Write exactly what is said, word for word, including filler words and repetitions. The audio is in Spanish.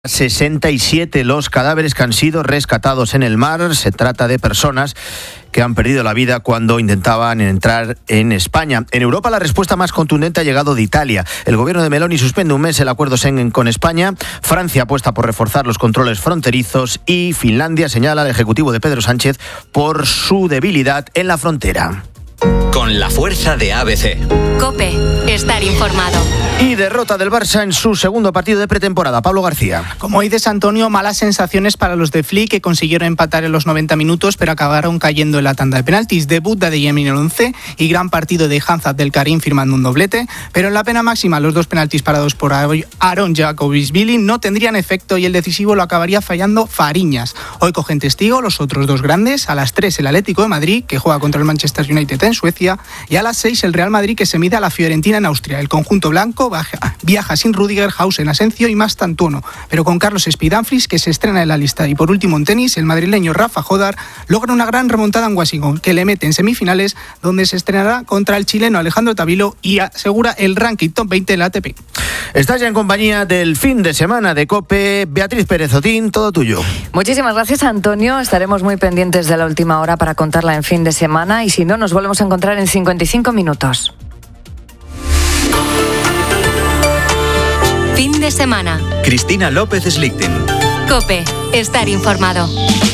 sesenta y siete los cadáveres que han sido rescatados en el mar. Se trata de personas que han perdido la vida cuando intentaban entrar en España. En Europa la respuesta más contundente ha llegado de Italia. El gobierno de Meloni suspende un mes el acuerdo Schengen con España. Francia apuesta por reforzar los controles fronterizos y Finlandia señala al ejecutivo de Pedro Sánchez por su debilidad en la frontera. Con la fuerza de A B C. COPE. Estar informado. Y derrota del Barça en su segundo partido de pretemporada. Pablo García. Como dices, Antonio, malas sensaciones para los de Flick, que consiguieron empatar en los noventa minutos, pero acabaron cayendo en la tanda de penaltis. Debut de Adeyemi en el once y gran partido de Hamza Abdelkarim firmando un doblete. Pero en la pena máxima, los dos penaltis parados por Aaron Jacobisvili no tendrían efecto y el decisivo lo acabaría fallando Fariñas. Hoy cogen testigo los otros dos grandes. A las tres el Atlético de Madrid, que juega contra el Manchester United en Suecia, y a las seis el Real Madrid, que se mide a la Fiorentina en Austria. El conjunto blanco Baja, viaja sin Rüdiger, Hausen, Asencio y Mastantuono, pero con Carlos Spidanfris, que se estrena en la lista. Y por último en tenis, el madrileño Rafa Jodar logra una gran remontada en Washington, que le mete en semifinales, donde se estrenará contra el chileno Alejandro Tavilo y asegura el ranking top veinte de la A T P. Estás ya en compañía del fin de semana de COPE. Beatriz Pérez Otín, todo tuyo. Muchísimas gracias, Antonio. Estaremos muy pendientes de la última hora para contarla en fin de semana y si no, nos volvemos a encontrar en cincuenta y cinco minutos. Fin de semana. Cristina López Slichting. COPE. Estar informado.